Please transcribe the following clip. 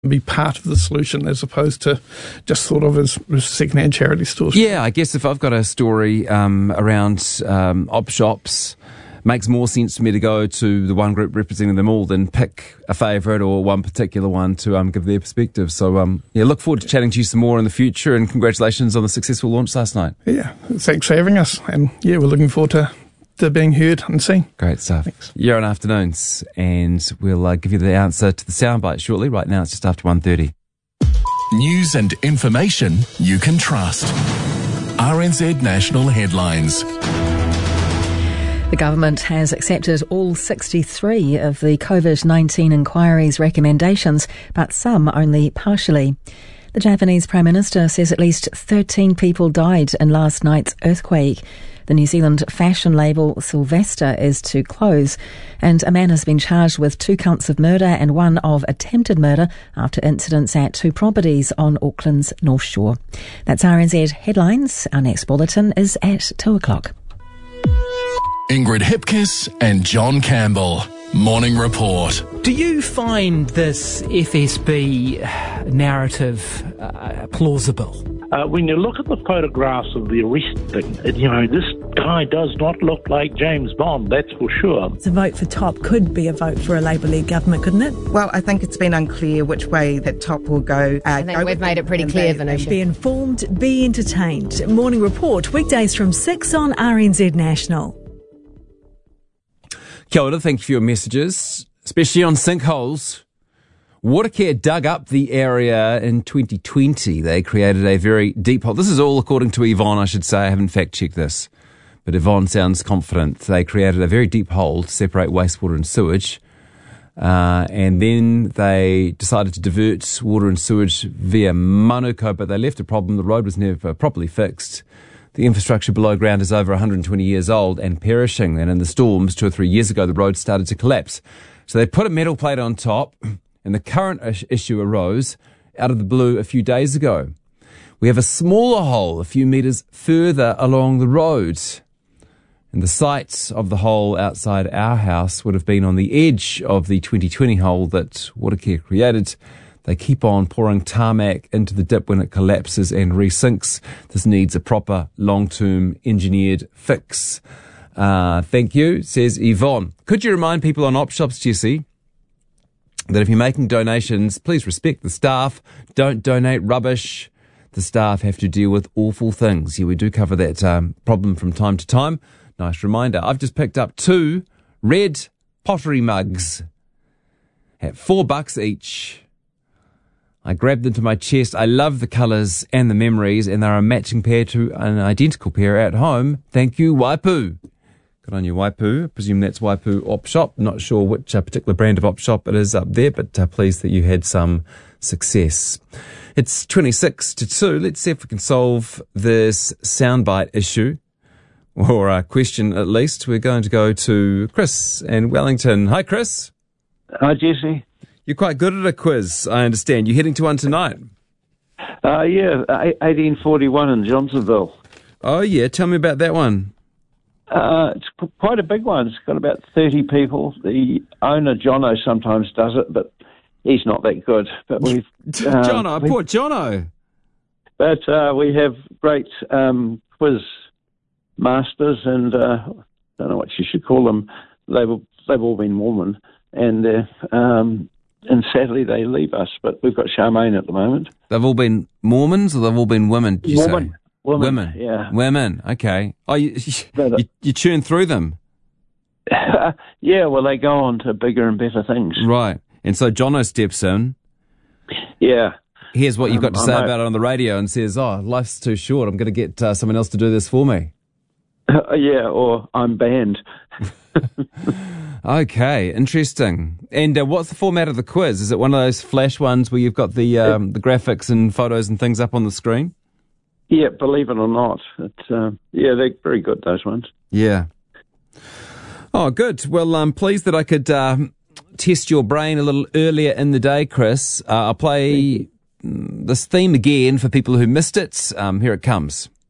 be part of the solution as opposed to just thought of as second-hand charity stores. Yeah, I guess if I've got a story around op shops, makes more sense for me to go to the one group representing them all than pick a favourite or one particular one to give their perspective. So, look forward to chatting to you some more in the future, and congratulations on the successful launch last night. Yeah, thanks for having us. And, we're looking forward to being heard and seen. Great stuff. Thanks. You're on Afternoons, and we'll give you the answer to the soundbite shortly. Right now, it's just after 1:30. News and information you can trust. RNZ National Headlines. The government has accepted all 63 of the COVID-19 inquiry's recommendations, but some only partially. The Japanese Prime Minister says at least 13 people died in last night's earthquake. The New Zealand fashion label Sylvester is to close, and a man has been charged with 2 counts of murder and 1 of attempted murder after incidents at 2 properties on Auckland's North Shore. That's RNZ Headlines. Our next bulletin is at 2 o'clock. Ingrid Hipkiss and John Campbell. Morning Report. Do you find this FSB narrative plausible? When you look at the photographs of the arresting, this guy does not look like James Bond, that's for sure. The vote for Top could be a vote for a Labour-led government, couldn't it? Well, I think it's been unclear which way that Top will go. I think we've made it pretty clear, Venetia. Be informed, be entertained. Morning Report, weekdays from 6 on RNZ National. Kia ora, thank you for your messages, especially on sinkholes. Watercare dug up the area in 2020. They created a very deep hole. This is all according to Yvonne, I should say. I haven't fact-checked this, but Yvonne sounds confident. They created a very deep hole to separate wastewater and sewage, and then they decided to divert water and sewage via Manukau, but they left a problem. The road was never properly fixed. The infrastructure below ground is over 120 years old and perishing. And in the storms 2 or 3 years ago, the road started to collapse. So they put a metal plate on top, and the current issue arose out of the blue a few days ago. We have a smaller hole a few metres further along the road. And the site of the hole outside our house would have been on the edge of the 2020 hole that Watercare created. They keep on pouring tarmac into the dip when it collapses and resinks. This needs a proper long-term engineered fix. Thank you, says Yvonne. Could you remind people on op shops, Jesse, that if you're making donations, please respect the staff. Don't donate rubbish. The staff have to deal with awful things. Yeah, we do cover that problem from time to time. Nice reminder. I've just picked up 2 red pottery mugs at $4 each. I grabbed them to my chest. I love the colours and the memories, and they're a matching pair to an identical pair at home. Thank you, Waipu. Good on you, Waipu. I presume that's Waipu Op Shop. Not sure which particular brand of op shop it is up there, but pleased that you had some success. It's 26 to 2. Let's see if we can solve this soundbite issue, or a question at least. We're going to go to Chris in Wellington. Hi, Chris. Hi, Jesse. You're quite good at a quiz, I understand. You're heading to one tonight. 1841 in Johnsonville. Oh, yeah. Tell me about that one. It's quite a big one. It's got about 30 people. The owner, Jono, sometimes does it, but he's not that good. But we've Jono, poor Jono. But we have great quiz masters, and I don't know what you should call them. They've all been Mormon, and sadly they leave us. But we've got Charmaine at the moment. They've all been Mormons, or they've all been women? Did you say? Women, yeah. Women, okay. Oh, you churn through them? Yeah, well, they go on to bigger and better things. Right. And so Jono steps in. Yeah. Here's what you've got to say about it on the radio and says, life's too short. I'm going to get someone else to do this for me. Yeah, or I'm banned. Okay, interesting. And what's the format of the quiz? Is it one of those flash ones where you've got the graphics and photos and things up on the screen? Yeah, believe it or not. They're very good, those ones. Yeah. Oh, good. Well, I'm pleased that I could test your brain a little earlier in the day, Chris. I'll play this theme again for people who missed it. Here it comes.